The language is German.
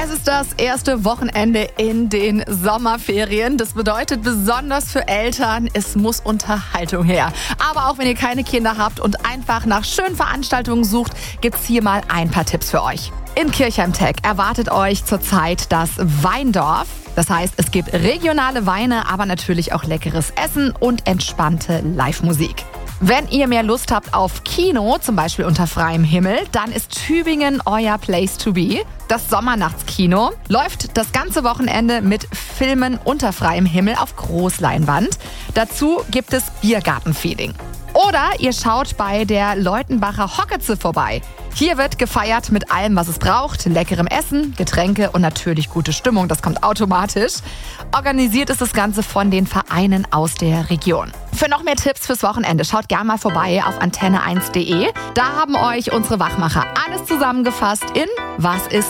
Es ist das erste Wochenende in den Sommerferien. Das bedeutet besonders für Eltern, es muss Unterhaltung her. Aber auch wenn ihr keine Kinder habt und einfach nach schönen Veranstaltungen sucht, gibt's hier mal ein paar Tipps für euch. In Kirchheim-Tech erwartet euch zurzeit das Weindorf. Das heißt, es gibt regionale Weine, aber natürlich auch leckeres Essen und entspannte Live-Musik. Wenn ihr mehr Lust habt auf Kino, zum Beispiel unter freiem Himmel, dann ist Tübingen euer Place to be. Das Sommernachtskino läuft das ganze Wochenende mit Filmen unter freiem Himmel auf Großleinwand. Dazu gibt es Biergartenfeeling. Oder ihr schaut bei der Leutenbacher Hocketze vorbei. Hier wird gefeiert mit allem, was es braucht. Leckerem Essen, Getränke und natürlich gute Stimmung. Das kommt automatisch. Organisiert ist das Ganze von den Vereinen aus der Region. Für noch mehr Tipps fürs Wochenende schaut gerne mal vorbei auf antenne1.de. Da haben euch unsere Wachmacher alles zusammengefasst in Was ist